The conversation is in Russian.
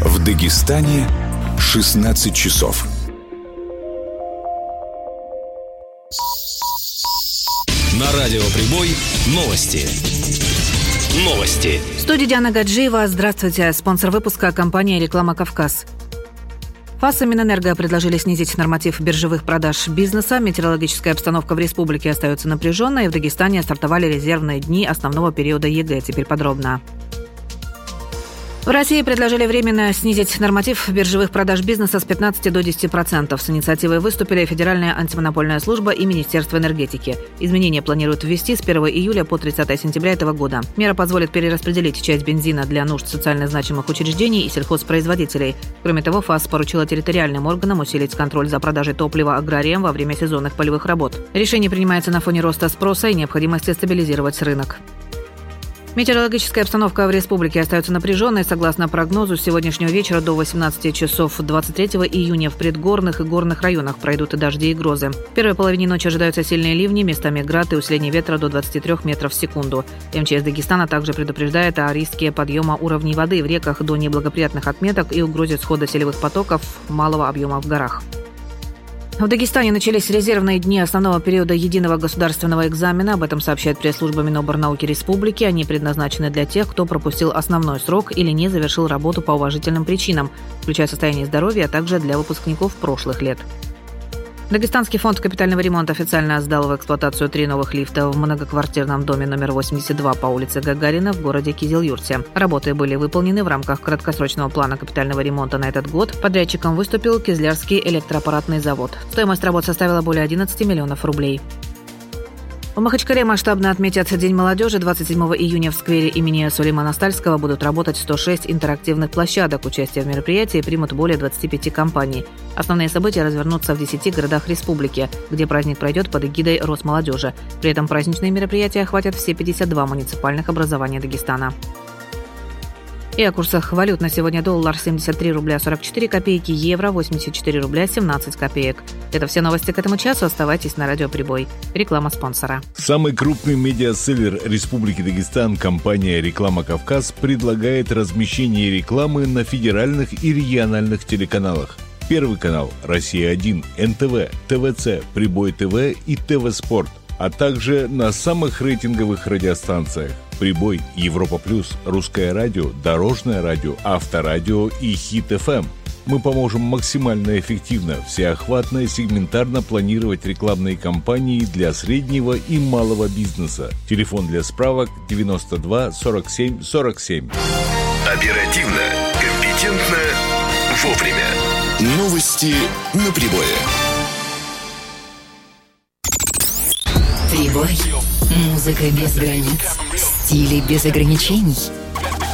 В Дагестане 16 часов. На радио Прибой новости. В студии Диана Гаджиева. Здравствуйте. Спонсор выпуска – компания «Реклама Кавказ». ФАС и Минэнерго предложили снизить норматив биржевых продаж бизнеса. Метеорологическая обстановка в республике остается напряженной. В Дагестане стартовали резервные дни основного периода ЕГЭ. Теперь подробно. В России предложили временно снизить норматив биржевых продаж бизнеса с 15 до 10%. С инициативой выступили Федеральная антимонопольная служба и Министерство энергетики. Изменения планируют ввести с 1 июля по 30 сентября этого года. Мера позволит перераспределить часть бензина для нужд социально значимых учреждений и сельхозпроизводителей. Кроме того, ФАС поручила территориальным органам усилить контроль за продажей топлива аграриям во время сезонных полевых работ. Решение принимается на фоне роста спроса и необходимости стабилизировать рынок. Метеорологическая обстановка в республике остается напряженной. Согласно прогнозу, с сегодняшнего вечера до 18 часов 23 июня в предгорных и горных районах пройдут и дожди, и грозы. В первой половине ночи ожидаются сильные ливни, местами град и усиление ветра до 23 метров в секунду. МЧС Дагестана также предупреждает о риске подъема уровней воды в реках до неблагоприятных отметок и угрозе схода селевых потоков малого объема в горах. В Дагестане начались резервные дни основного периода единого государственного экзамена. Об этом сообщает пресс-служба Миноборнауки Республики. Они предназначены для тех, кто пропустил основной срок или не завершил работу по уважительным причинам, включая состояние здоровья, а также для выпускников прошлых лет. Дагестанский фонд капитального ремонта официально сдал в эксплуатацию 3 новых лифта в многоквартирном доме номер 82 по улице Гагарина в городе Кизил-Юрте. Работы были выполнены в рамках краткосрочного плана капитального ремонта на этот год. Подрядчиком выступил Кизлярский электроаппаратный завод. Стоимость работ составила более 11 миллионов рублей. В Махачкале масштабно отметят День молодежи. 27 июня в сквере имени Сулеймана Стальского будут работать 106 интерактивных площадок. Участие в мероприятии примут более 25 компаний. Основные события развернутся в 10 городах республики, где праздник пройдет под эгидой Росмолодежи. При этом праздничные мероприятия охватят все 52 муниципальных образования Дагестана. И о курсах валют на сегодня: доллар 73 рубля 44 копейки, евро 84 рубля 17 копеек. Это все новости к этому часу. Оставайтесь на радио Прибой. Реклама спонсора. Самый крупный медиаселлер Республики Дагестан, компания «Реклама Кавказ», предлагает размещение рекламы на федеральных и региональных телеканалах. Первый канал «Россия-1», НТВ, ТВЦ, Прибой ТВ и ТВ Спорт, а также на самых рейтинговых радиостанциях: Прибой, Европа Плюс, Русское радио, Дорожное радио, Авторадио и Хит ФМ. Мы поможем максимально эффективно, всеохватно и сегментарно планировать рекламные кампании для среднего и малого бизнеса. Телефон для справок 92 47 47. Оперативно, компетентно, вовремя. Новости на Прибое. Прибой. Музыка без границ, стили без ограничений.